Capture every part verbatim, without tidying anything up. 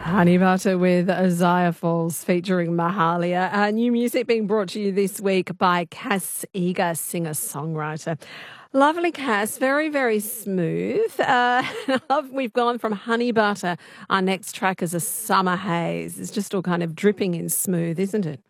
Honey Butter with Isaiah Falls featuring Mahalia. Uh, new music being brought to you this week by Cass Eager, singer-songwriter. Lovely Cass, very, very smooth. Uh, I love we've gone from Honey Butter. Our next track is a Summer Haze. It's just all kind of dripping in smooth, isn't it?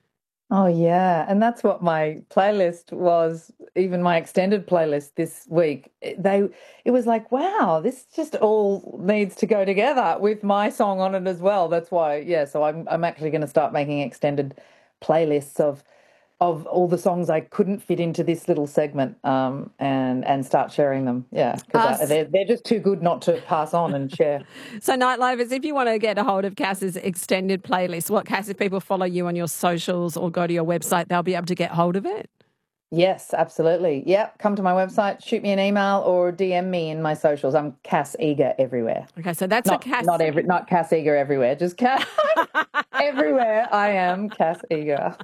Oh yeah, and that's what my playlist was, even my extended playlist this week. It- They it was like, wow, this just all needs to go together with my song on it as well. That's why, yeah, so I'm I'm actually going to start making extended playlists of of all the songs I couldn't fit into this little segment, um, and and start sharing them. Yeah, because Us. they're they're just too good not to pass on and share. So, Nightlivers, if you want to get a hold of Cass's extended playlist, what, Cass, if people follow you on your socials or go to your website, they'll be able to get hold of it? Yes, absolutely. Yep. Come to my website, shoot me an email, or D M me in my socials. I'm Cass Eager everywhere. Okay, so that's for Not Cass. not every not Cass Eager everywhere. Just Cass everywhere. I am Cass Eager.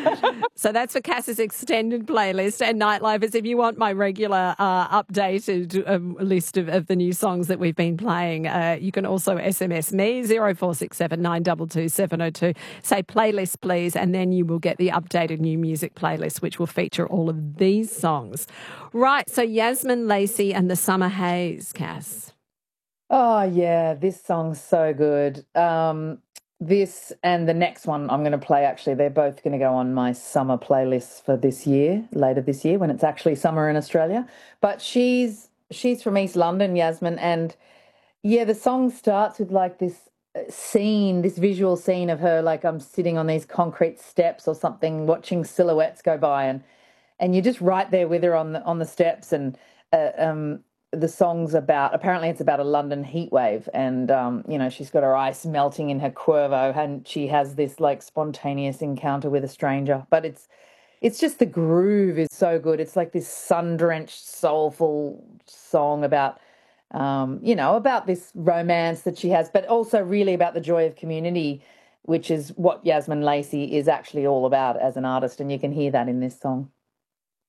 So that's for Cass's extended playlist. And Nightlivers, if you want my regular uh, updated um, list of, of the new songs that we've been playing, uh, you can also S M S me, zero four six seven nine two two seven zero two. Say playlist, please, and then you will get the updated new music playlist, which will feature all of these songs. Right, so Yasmin Lacey and the Summer Haze, Cass. Oh yeah, this song's so good. Um, this and the next one I'm going to play, actually, they're both going to go on my summer playlist for this year, later this year when it's actually summer in Australia. But she's she's from East London, Yasmin, and yeah, the song starts with like this uh, scene, this visual scene of her, like I'm sitting on these concrete steps or something, watching silhouettes go by, and and you're just right there with her on the on the steps. And uh, um, the song's about, apparently it's about a London heat wave, and um, you know, she's got her ice melting in her Cuervo, and she has this like spontaneous encounter with a stranger. But it's it's just the groove is so good. It's like this sun-drenched, soulful song about um, you know, about this romance that she has, but also really about the joy of community, which is what Yasmin Lacey is actually all about as an artist, and you can hear that in this song.